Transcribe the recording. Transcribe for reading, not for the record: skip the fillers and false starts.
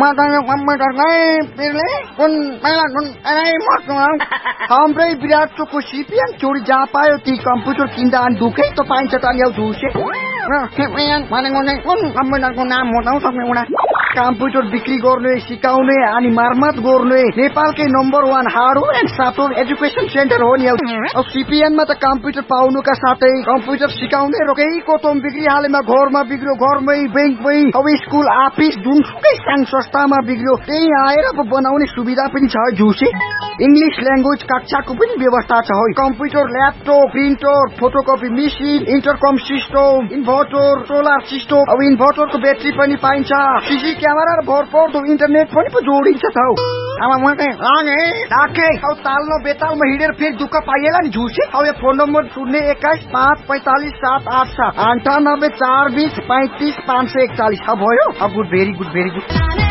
Matanya komputer kayak pilih kun pelan kun Sampai biar cukup sipian curi japayo di komputer kindaan duke to pain cetan yau duse. Nah, sipian paling ngone kun komputer kun namu tahu sampai mana. Komputer बिक्री गर्ने सिकाउने अनि मर्मत गर्ने नेपालकै number 1 hardware and software education centre हो नि। अब सीपीएन मा त कम्प्युटर पाउनुका साथै कम्प्युटर सिकाउने रोकेको तम बिक्री हालेमा घरमा बिग्रियो घरमै बैंकमै अब स्कुल अफिस जुनसुकै संघ संस्थामा बिग्रियो त्यही आएर बनाउने सुविधा पनि छ जुसे। इंग्लिश ल्याङ्ग्वेज कक्षाको पनि व्यवस्था छ हो। Computer laptop printer photocopy machine इन्टरकम system inverter solar system अब इन्भर्टरको ब्याट्री पनि पाइन्छ। सीसी क्यामेरा र भरपर्दो इन्टरनेट पनि पो जोडिन्छ त हो। अब मलाई लागे डाके अब तालमा बेतालमा हिँडेर फेरि दुःख पाइएला नि झुसे। अब यो फोन नम्बर 021545787 9842035541 भयो। अब good very good very good.